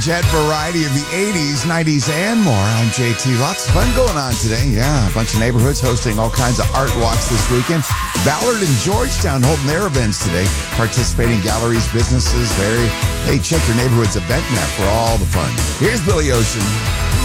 Jet variety of the 80s, 90s, and more. I'm JT. Lots of fun going on today. Yeah, a bunch of neighborhoods hosting all kinds of art walks this weekend. Ballard and Georgetown holding their events today. Participating galleries, businesses. Hey, check your neighborhood's event map for all the fun. Here's Billy Ocean.